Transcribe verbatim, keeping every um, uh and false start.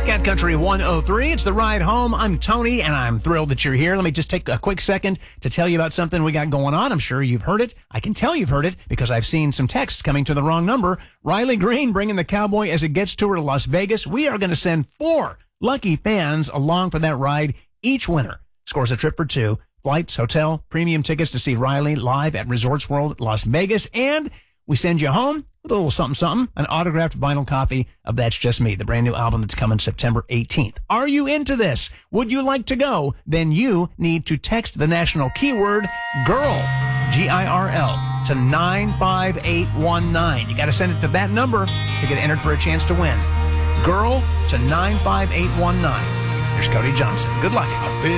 Cat Country one oh three. It's the ride home. I'm Tony, and I'm thrilled that you're here. Let me just take a quick second to tell you about something we got going on. I'm sure you've heard it. I can tell you've heard it because I've seen some texts coming to the wrong number. Riley Green bringing the Cowboy as it gets tour to Las Vegas. We are going to send four lucky fans along for that ride each winner. Scores a trip for two. Flights, hotel, premium tickets to see Riley live at Resorts World Las Vegas, and we send you home with a little something something, an autographed vinyl copy of That's Just Me, the brand new album that's coming September eighteenth. Are you into this? Would you like to go? Then you need to text the national keyword GIRL, G I R L, to nine five eight one nine. You got to send it to that number to get entered for a chance to win. GIRL to nine five eight one nine. Here's Cody Johnson. Good luck.